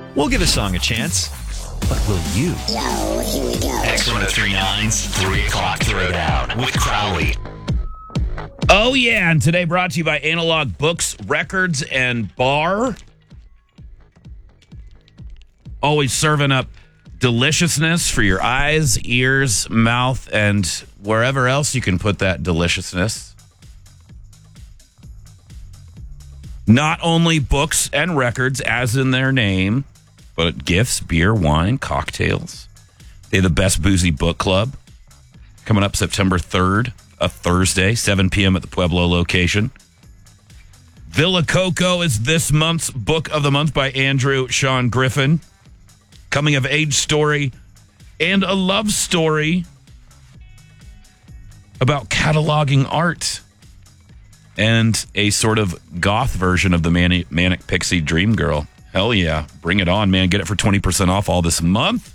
We'll give a song a chance. But will you? Yo, here we go. X1039's 3 o'clock throwdown with Crowley. Oh, yeah. And today brought to you by Analog Books, Records, and Bar. Always serving up deliciousness for your eyes, ears, mouth, and wherever else you can put that deliciousness. Not only books and records, as in their name, but gifts, beer, wine, cocktails. They have the Best Boozy Book Club coming up September 3rd, a Thursday, 7 p.m. at the Pueblo location. Villa Coco is this month's Book of the Month by Andrew Sean Griffin. Coming of age story and a love story about cataloging art and a sort of goth version of the Manic Pixie Dream Girl. Hell yeah. Bring it on, man. Get it for 20% off all this month.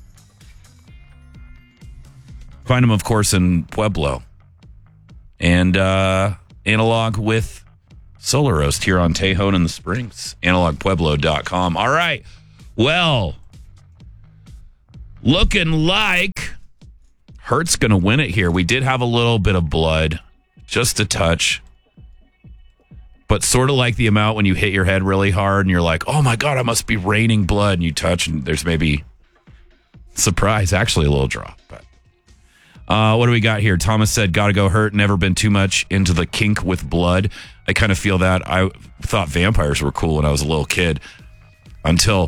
Find them, of course, in Pueblo. And Analog with Solar Roast here on Tejon in the Springs. AnalogPueblo.com. All right. Well, looking like Hurt's going to win it here. We did have a little bit of blood, just a touch. But sort of like the amount when you hit your head really hard and you're like, oh my God, I must be raining blood. And you touch and there's maybe, surprise, actually a little drop. But what do we got here? Thomas said, gotta go Hurt. Never been too much into the kink with blood. I kind of feel that. I thought vampires were cool when I was a little kid until